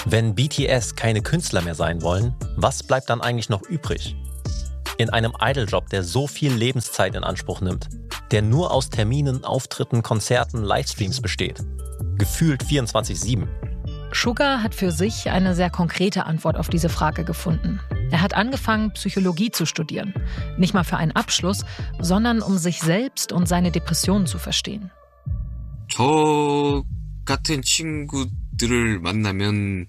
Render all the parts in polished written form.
Wenn BTS keine Künstler mehr sein wollen, was bleibt dann eigentlich noch übrig? In einem Idol-Job, der so viel Lebenszeit in Anspruch nimmt, der nur aus Terminen, Auftritten, Konzerten, Livestreams besteht. Gefühlt 24/7. Suga hat für sich eine sehr konkrete Antwort auf diese Frage gefunden. Er hat angefangen, Psychologie zu studieren. Nicht mal für einen Abschluss, sondern um sich selbst und seine Depressionen zu verstehen. 저 같은 친구들을 만나면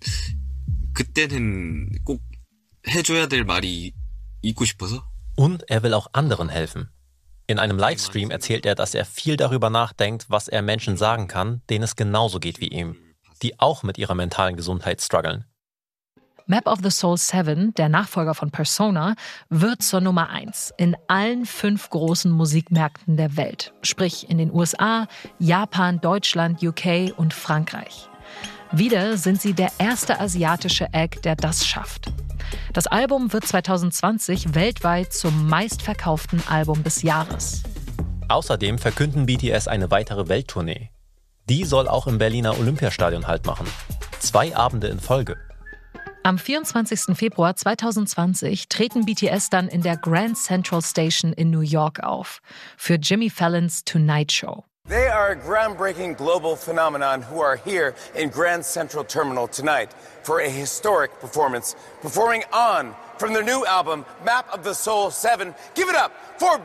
그때는 꼭 해줘야 될 말이 있고 싶어서. Und er will auch anderen helfen. In einem Livestream erzählt er, dass er viel darüber nachdenkt, was er Menschen sagen kann, denen es genauso geht wie ihm, die auch mit ihrer mentalen Gesundheit strugglen. Map of the Soul 7, der Nachfolger von Persona, wird zur Nummer 1 in allen 5 großen Musikmärkten der Welt. Sprich in den USA, Japan, Deutschland, UK und Frankreich. Wieder sind sie der erste asiatische Act, der das schafft. Das Album wird 2020 weltweit zum meistverkauften Album des Jahres. Außerdem verkünden BTS eine weitere Welttournee. Die soll auch im Berliner Olympiastadion Halt machen. 2 Abende in Folge. Am 24. Februar 2020 treten BTS dann in der Grand Central Station in New York auf. Für Jimmy Fallons Tonight Show. They are a groundbreaking global phenomenon who are here in Grand Central Terminal tonight for a historic performance. Performing on from their new album, Map of the Soul 7. Give it up for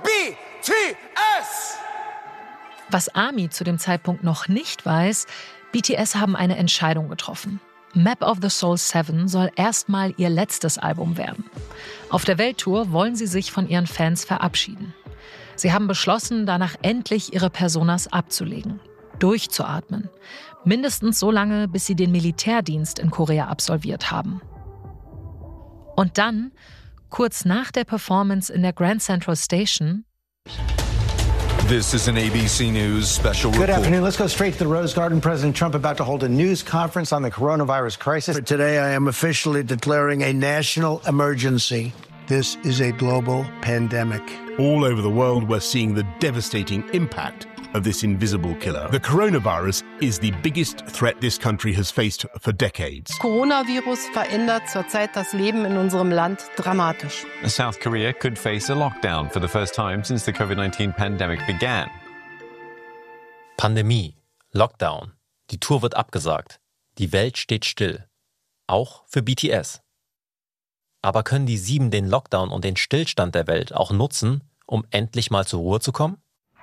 BTS! Was ARMY zu dem Zeitpunkt noch nicht weiß, BTS haben eine Entscheidung getroffen. Map of the Soul 7 soll erstmal ihr letztes Album werden. Auf der Welttour wollen sie sich von ihren Fans verabschieden. Sie haben beschlossen, danach endlich ihre Personas abzulegen, durchzuatmen. Mindestens so lange, bis sie den Militärdienst in Korea absolviert haben. Und dann, kurz nach der Performance in der Grand Central Station, This is an ABC News special report. Good afternoon. Let's go straight to the Rose Garden. President Trump about to hold a news conference on the coronavirus crisis. Today, I am officially declaring a national emergency. This is a global pandemic. All over the world, we're seeing the devastating impact of this invisible killer. The coronavirus is the biggest threat this country has faced for decades. Coronavirus verändert zurzeit das Leben in unserem Land dramatisch. South Korea could face a lockdown for the first time since the COVID-19 pandemic began. Pandemie, Lockdown, die Tour wird abgesagt, die Welt steht still. Auch für BTS. Aber können die 7 den Lockdown und den Stillstand der Welt auch nutzen, um endlich mal zur Ruhe zu kommen?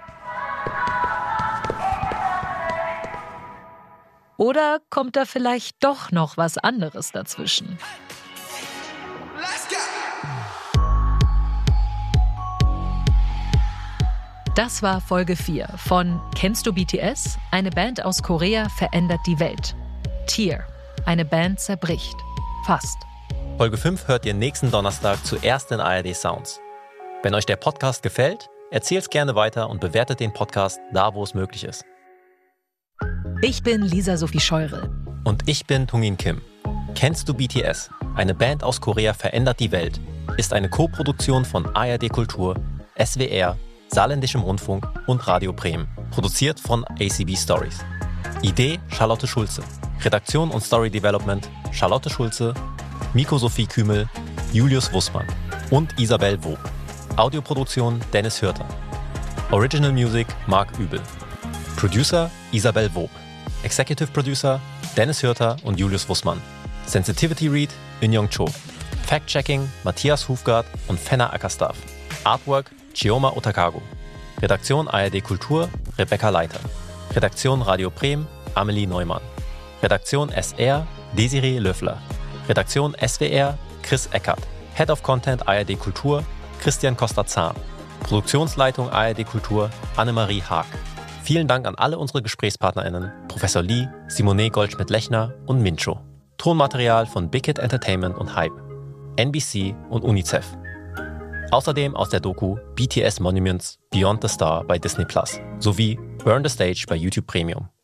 Oder kommt da vielleicht doch noch was anderes dazwischen? Das war Folge 4 von Kennst du BTS? Eine Band aus Korea verändert die Welt. Tear. Eine Band zerbricht. Fast. Folge 5 hört ihr nächsten Donnerstag zuerst in ARD Sounds. Wenn euch der Podcast gefällt, erzählt's gerne weiter und bewertet den Podcast da, wo es möglich ist. Ich bin Lisa Sophie Scheurel. Und ich bin Tungin Kim. Kennst du BTS? Eine Band aus Korea verändert die Welt. Ist eine Co-Produktion von ARD Kultur, SWR, Saarländischem Rundfunk und Radio Bremen. Produziert von ACB Stories. Idee Charlotte Schulze. Redaktion und Story Development Charlotte Schulze, Miko Sophie Kümel, Julius Wussmann und Isabel Wob. Audioproduktion Dennis Hürter. Original Music Marc Übel. Producer Isabel Wob. Executive Producer Dennis Hürter und Julius Wussmann. Sensitivity Read Eun-Young Cho. Fact-Checking Matthias Hufgaard und Fenna Ackerstaff. Artwork Chioma Otakago. Redaktion ARD Kultur Rebecca Leiter. Redaktion Radio Bremen Amelie Neumann. Redaktion SR Desiree Löffler. Redaktion SWR Chris Eckert. Head of Content ARD Kultur Christian Costa-Zahn. Produktionsleitung ARD Kultur Annemarie Haag. Vielen Dank an alle unsere GesprächspartnerInnen, Professor Lee, Simone Goldschmidt-Lechner und Mincho. Tonmaterial von Big Hit Entertainment und Hype, NBC und UNICEF. Außerdem aus der Doku BTS Monuments Beyond the Star bei Disney Plus sowie Burn the Stage bei YouTube Premium.